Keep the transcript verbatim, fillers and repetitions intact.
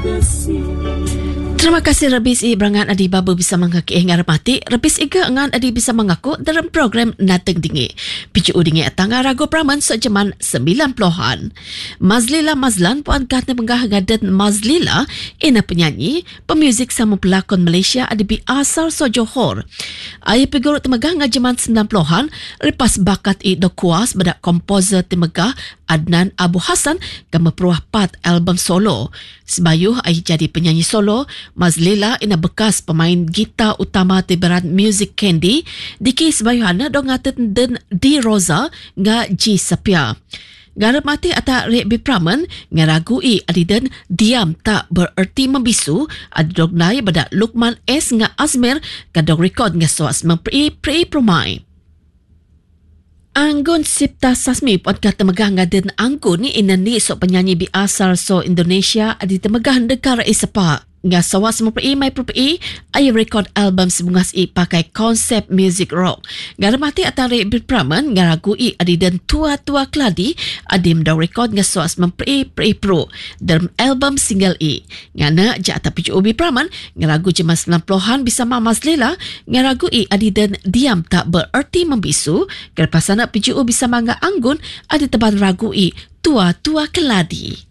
Terima kasih Rebis I berangan adi baba bisa menghaki hingar mati. Rebis Iga angan adi bisa mengaku dalam program Nateng Dingi. Picu udingi atanga ragu praman sejaman sembilan puluhan. Mazlila Mazlan puan kata menggah ngadet Mazlila ina penyanyi, pemuzik sama pelakon Malaysia adi bi asal so Johor. Ayah pigurut temegah ngajaman sembilan puluhan lepas bakat I dokuas pada komposer temegah Adnan Abu Hassan kama peruah pat album solo. Sebayuh ayah jadi penyanyi solo, Mazlila ina bekas pemain gitar utama tiberan Music Candy, diki sebayuhana dong ngatet den Di Rosa nga G Sapia. Garap mati atak Rek Bipraman ngaragui adiden diam tak bererti membisu adidog nai pada Lukman S nga Azmir kadong rekod nga soas mempri pri promai. Anggun Sipta Sasmi puan kata megah ngaden anggun ni inani sok penyanyi bi asal so Indonesia adi temegah negara isapa. Nga sawas mempunyai mai propi ayah rekod album sebungas I pakai konsep music rock. Ngaramati atare Bipraman ngaragui adi dan tua-tua keladi adim dah rekod nga sawas mempunyai pre pro dalam album single I. Ngana jata picu Bipraman ngaragu jema sembilan puluhan bisa Mazlila ngaragui adi dan diam tak bererti membisu kerpasana picu bisa mangga anggun adi teban ragui tua-tua keladi.